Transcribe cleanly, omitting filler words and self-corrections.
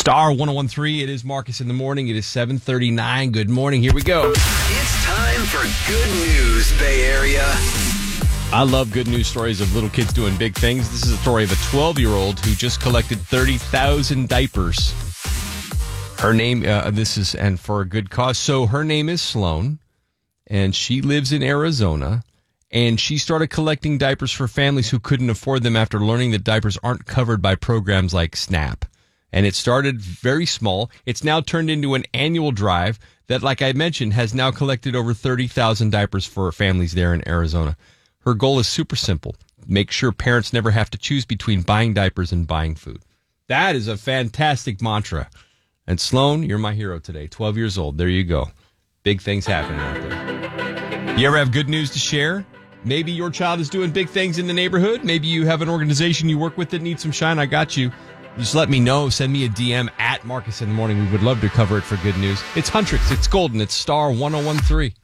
Star 1013, it is Marcus in the morning. It is 7:39. Good morning. Here we go. It's time for Good News, Bay Area. I love good news stories of little kids doing big things. This is a story of a 12-year-old who just collected 30,000 diapers. Her name, and for a good cause. So her name is Sloan, and she lives in Arizona, and she started collecting diapers for families who couldn't afford them after learning that diapers aren't covered by programs like SNAP. And it started very small. It's now turned into an annual drive that, like I mentioned, has now collected over 30,000 diapers for families there in Arizona. Her goal is super simple. Make sure parents never have to choose between buying diapers and buying food. That is a fantastic mantra. And Sloan, you're my hero today. 12 years old. There you go. Big things happening out there. You ever have good news to share? Maybe your child is doing big things in the neighborhood. Maybe you have an organization you work with that needs some shine. I got you. Just let me know. Send me a DM at Marcus in the morning. We would love to cover it for good news. It's Huntrix. It's Golden. It's Star 1013.